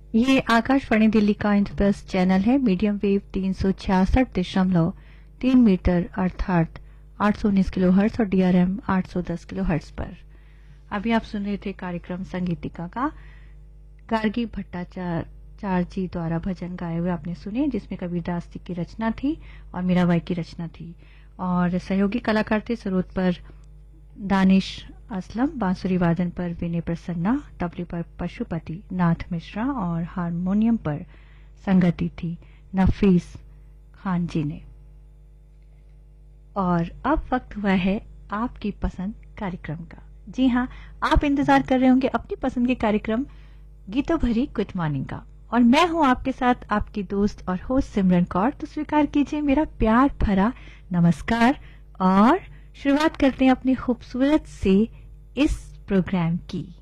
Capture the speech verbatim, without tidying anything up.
ये आकाशवाणी दिल्ली का enterprise channel है। मीडियम वेव तीन सौ छियासठ दशमलव तीन मीटर अर्थात आठ सौ उन्नीस किलो हर्ट्ज और डीआरएम आठ सौ दस किलो हर्ट्ज पर। अभी आप सुन रहे थे कार्यक्रम संगीतिका का। गार्गी भट्टाचार्य जी द्वारा भजन गाए हुए आपने सुने, जिसमें कबीरदास जी की रचना थी और मीराबाई की रचना थी। और सहयोगी कलाकार थे सरोद पर दानिश असलम, बांसुरी वादन पर विनय प्रसन्ना, तबले पर पशुपति नाथ मिश्रा और हारमोनियम पर संगति थी नफीस खान जी ने। और अब वक्त हुआ है आपकी पसंद कार्यक्रम का। जी हाँ, आप इंतजार कर रहे होंगे अपनी पसंद के कार्यक्रम गीतों भरी गुड मॉर्निंग का, और मैं हूं आपके साथ आपकी दोस्त और होस्ट सिमरन कौर। तो स्वीकार कीजिए मेरा प्यार भरा नमस्कार और शुरुआत करते हैं अपनी खूबसूरत से इस प्रोग्राम की।